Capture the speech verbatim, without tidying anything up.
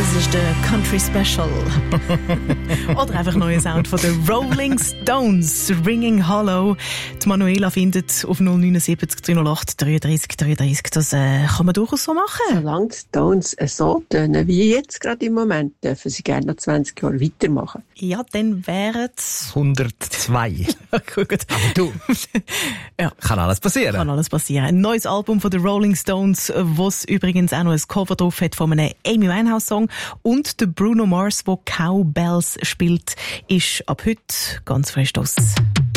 Das ist der Country Special. Oder einfach neuer Sound von den Rolling Stones, Ringing Hollow. Die Manuela findet auf null neun sieben drei null acht dreiunddreißig dreiunddreißig. Das äh, kann man durchaus so machen. Solange die Stones so tönen wie jetzt gerade im Moment, dürfen sie gerne noch zwanzig Jahre weitermachen. Ja, dann wären es hundertzwei. Gut. Aber du, ja. kann alles passieren. Kann alles passieren. Ein neues Album von den Rolling Stones, was übrigens auch noch ein Cover drauf hat von einem Amy Winehouse-Song. Und der Bruno Mars, der Cowbells spielt, ist ab heute ganz frisch aus.